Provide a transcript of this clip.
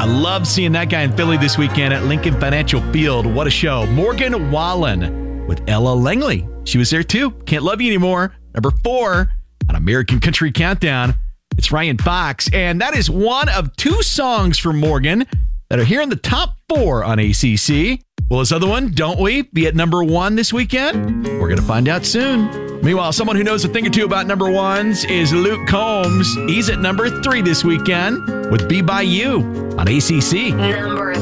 I love seeing that guy in Philly this weekend at Lincoln Financial Field. What a show. Morgan Wallen with Ella Langley. She was there too. Can't Love You Anymore. Number 4 on American Country Countdown. It's Ryan Fox, and that is one of 2 songs from Morgan that are here in the top 4 on ACC. Will this other one, Don't We, be at number 1 this weekend? We're going to find out soon. Meanwhile, someone who knows a thing or two about number 1s is Luke Combs. He's at number 3 this weekend with Be By You on ACC. Number